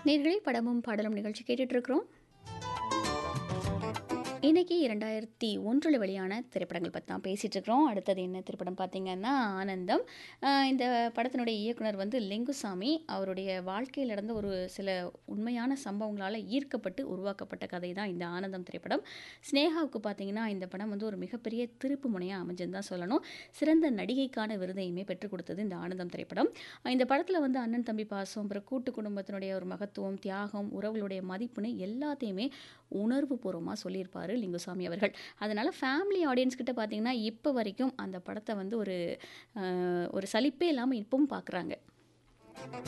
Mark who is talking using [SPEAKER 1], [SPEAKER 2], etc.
[SPEAKER 1] நேர்களே படமும் பாடலும் நிகழ்ச்சி கேட்டுட்டு இருக்கிறோம். இன்னைக்கு 2001 வெளியான திரைப்படங்கள் பற்றி தான் பேசிட்டு இருக்கிறோம். அடுத்தது என்ன திரைப்படம் பார்த்தீங்கன்னா ஆனந்தம். இந்த படத்தினுடைய இயக்குனர் வந்து லிங்குசாமி. அவருடைய வாழ்க்கையில் நடந்த ஒரு சில உண்மையான சம்பவங்களால் ஈர்க்கப்பட்டு உருவாக்கப்பட்ட கதை தான் இந்த ஆனந்தம் திரைப்படம். ஸ்னேகாவுக்கு பார்த்தீங்கன்னா இந்த படம் வந்து ஒரு மிகப்பெரிய திருப்பு முனையாக அமைஞ்சுன்னு தான் சொல்லணும். சிறந்த நடிகைக்கான விருதையுமே பெற்றுக் கொடுத்தது இந்த ஆனந்தம் திரைப்படம். இந்த படத்தில் வந்து அண்ணன் தம்பி பாசம், அப்புறம் கூட்டு குடும்பத்தினுடைய ஒரு மகத்துவம், தியாகம், உறவுகளுடைய மதிப்புன்னு எல்லாத்தையுமே உணர்வு பூர்வமாக சொல்லியிருப்பார் லிங்குசாமி அவர்கள். அதனால் ஃபேமிலி ஆடியன்ஸ் கிட்ட பார்த்தீங்கன்னா இப்போ வரைக்கும் அந்த படத்தை வந்து ஒரு சலிப்பே இல்லாமல் இப்பவும் பார்க்குறாங்க.